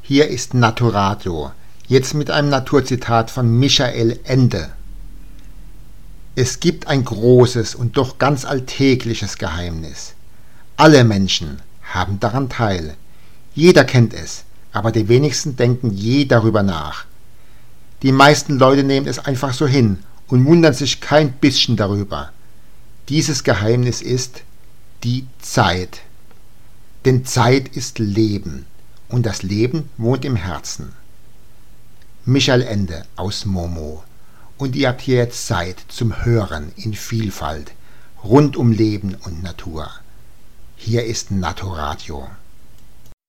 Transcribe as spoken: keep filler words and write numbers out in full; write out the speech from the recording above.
Hier ist Naturadio, jetzt mit einem Naturzitat von Michael Ende. Es gibt ein großes und doch ganz alltägliches Geheimnis. Alle Menschen haben daran teil. Jeder kennt es, aber die wenigsten denken je darüber nach. Die meisten Leute nehmen es einfach so hin und wundern sich kein bisschen darüber. Dieses Geheimnis ist die Zeit. Denn Zeit ist Leben und das Leben wohnt im Herzen. Michael Ende aus Momo. Und ihr habt hier jetzt Zeit zum Hören in Vielfalt, rund um Leben und Natur. Hier ist Naturadio.